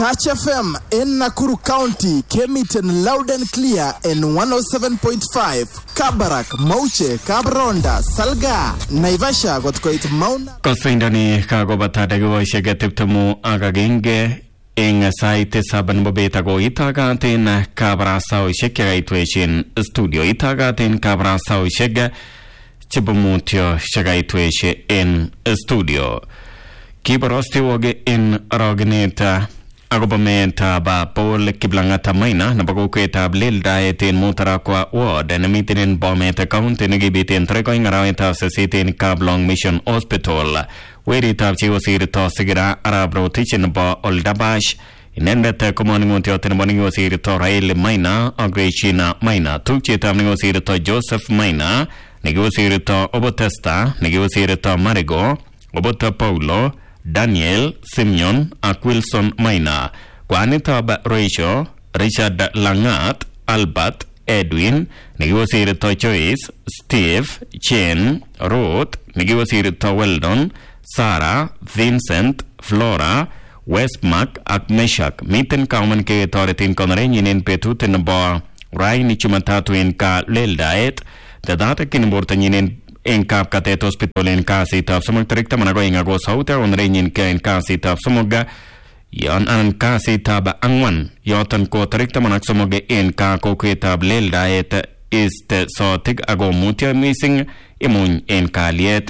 Touch FM in Nakuru County came it in loud and clear in 107.5. Kabarak, Mauche, Kabronda, Salga, Naivasha got quite Mount. Kosindani Kagobata de Shegetiptamu Agagenge in a site Saban Bobeta go Itagatin, Cabra Sao Sheka Ituation Studio Itagatin, Cabra Sao Shega, Chibumutio Shega Ituation in Studio. Kibarosti woge in Roganeta. Agobamenta ba Paul Kiblangata Maina, Nabagoqueta Blilda in Mutarakwa Ward, and a meeting in Bometa County, Nagibit in Tregoing around a city in Cablong Mission Hospital, where it have Chiosirito Sigira, Arabro teaching about Oldabash, in Endeta Commanding Teotenabonigosirito Rail Mina, Agrechina Mina, Tuchita Negosirito Joseph Mina, Negosirito Obotesta, Negosirito Marigo, Obota Paulo, Daniel, Simeon, Aquilson Maina, Juanita Rachel, Richard Langat, Albert, Edwin, Negosirito Joyce, Steve, Chen, Ruth, Negosirito Weldon, Sarah, Vincent, Flora, Westmark, Akmeshak, Mitten Common K Authority in Conrain in Petut in the bar, Rai Nichumatatu in Ka Lel Diet, the data Kinbortanin in Cap Catet Hospital in Casita of Sumactricta Managoing a ghost hotel on Rain in Casita of Sumoga, Yon and Casita Angwan, Yotan Cotricta Manaxomoga in Cacoqueta Blel Diet is the Sotic Ago Mutia missing Imun in Caliet.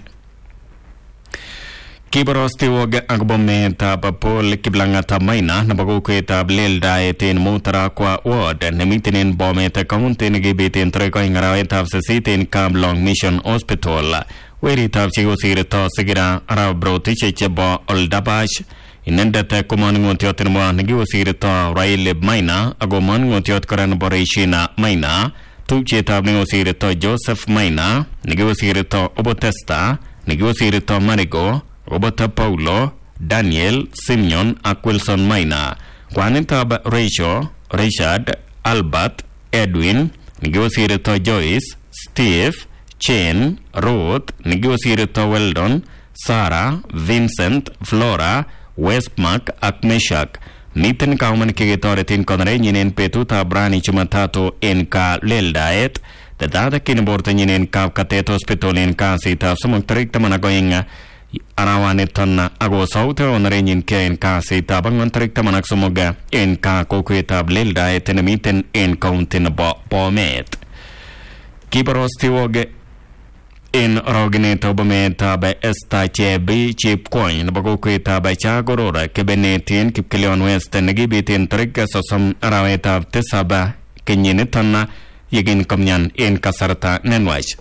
Kibarosti woga agbometa Paul Kiblangata Maina, Nabagoqueta Blel Diet in Mutarakwa Ward, and the meeting in Bometa County Nagibit in Tregoing around of the city in Cablong Mission Hospital, where it have Chigosirito Sigira, Arabro Tichebo Oldabash, in Endeta Commanding Teotenwa, Negosirito Rail Maina, Agoman Teot Coranborishina Maina, Tucheta Negosirito Joseph Maina, Negosirito Obotesta, Negosirito Marigo, Robert Paulo, Daniel, Simeon, Aquilson Maina, Juanita Rachel, Richard, Albert, Edwin, Negosirito Joyce, Steve, Chen, Ruth, Negosirito Weldon, Sarah, Vincent, Flora, Westmark, Akmeshak, Mitten Common Authority in Conrain in Petuta Brani Chumatato in Ka Lel Diet, the data Kinabortan in Ka Catet Hospital in Casita, some Tricta Managoing. Arawaneton Ago Sauter on Rain Ken Kasi Tabangan Tricta Manaxomoga in Ka Coqueta Blilda et Enemiten in Countin Bomet. Kibarosti woge in Roganeta Bometa by Estache B Chip Coin, Bagoqueta by Chagorora, Kebenetin, Kipkilion West and Gibitin Trickas or some Araweta of Tesaba, Kenyinetana, Yegin Comyan in Casarta Nenwash.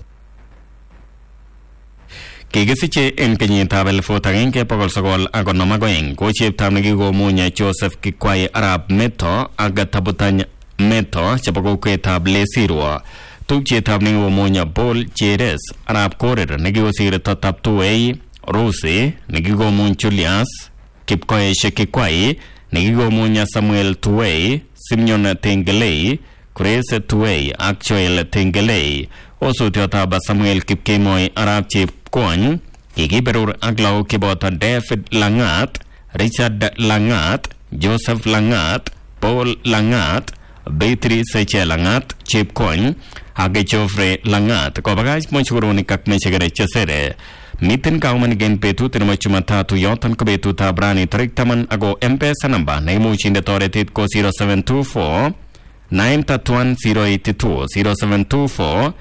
Kigisiche en Kenyintabel Fotarenke Pogolsogol Agonomagoing, Gochip Tamigo Munya Joseph Kikwai Arab Meto, Agatabutanya Meto, Chapagoqueta Blesirua, Tuchi Tabningo Munya Bol Cheres, Arab Corridor, Negosir Totap Tuei, Rose, Negigo Mun Julias, Kipkoe Shekikwai, Negigo Munya Samuel Tuei, Simeon Tengelei, Grace Tuei, Actual Tengelei, also Teotaba Samuel Kipkemoy Arab Chip Coin, Igiberur Aglau Kibota David Langat, Richard Langat, Joseph Langat, Paul Langat, Beatrice Seche Langat, Chip Coin, Hagechofre Langat, Kobagaj Monchuroni Kakmeshagare Chesere, Mitten Kauman again Petut and Machumata to Yotan Kobetuta Brani Trictaman Ago MP Sanamba, Namuch in the Torretit Co 0724 931 082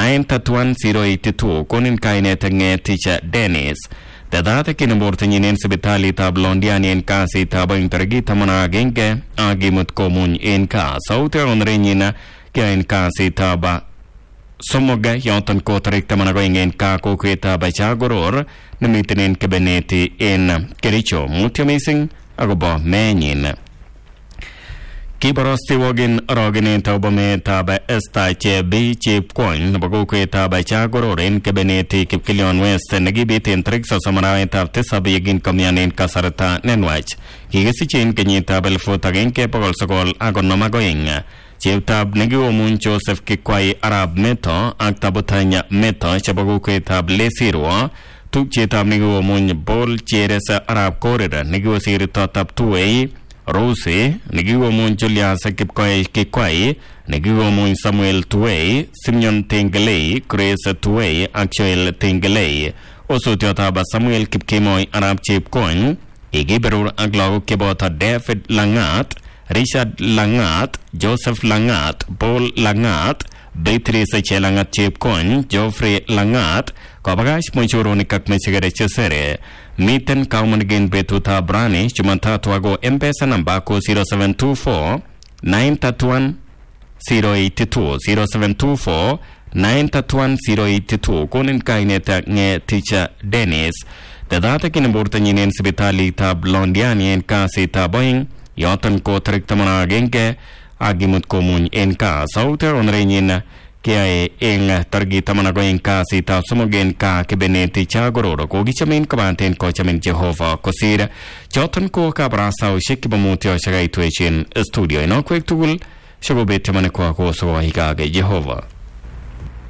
931 Konin Kainetang teacher Dennis. The data Kinabortan in Sibitali Tablondiani and Kasi Taba Intergita Managenge, Agimut Comun in Ka, Souter on Renina, Kain Kasi Taba Somoga, Yotan Kotricta Managoing in Ka Coqueta by Chagoror, the meeting in Cabinet in Kericho, Mutiamising, Agoba Manin. Kibarosti wogin Roganeta Obameta by Estache B Chip Coin, Bagoqueta by Chagoror in Cabinet, Kipkilion West, and Nagibit in Tricks of Samarata of Tesabigin Comian in Casarata, Nenwach. Higasichin Kenyita Belfotagenke Pogolsogol Agonomagoing. Chiptab Negio Mun Joseph Kikwai Arab Meto, Actabutanya Meto, Chabagoqueta Blesirua, Tukchitab Negio Mun Bol Cheres Arab Corridor, Negosir Totap Tuei, Rose nikigomun Julius Kikwai nikigomun Samuel Tuwei Simeon Tengelei Grace Tuwei ak Joel Tengelei osutiotab Samuel Kipkemoi Arap Chepkony ikiberur ak lagok cheboto David Langat, Richard Langat, Joseph Langat, Paul Langat, Beatrice Chelangat Chepkony, Geoffrey Langat kobakach mochoronik ak mechegere chesere. Miten kaumanigin betutab rani Jumatatu ago M-Pesa namba ko 0724 931 082 0724 931 082 konin kainet nge Teacher Dennis dadata kinaburta nyinen sibitali tab Londiani en kasi taboing yoton ko triktamana genge agimut komuny en ka sauter onrenyin kiae eng targi tamana go en kasi tab sumogen ka kibeneti chagororo ko gichamin kabanten ko chamin Jehova kosira joton ko kabrasa o shekibamutio shagai tuechin studio ino kwek tugul shagobete mane ko so higa ge Jehova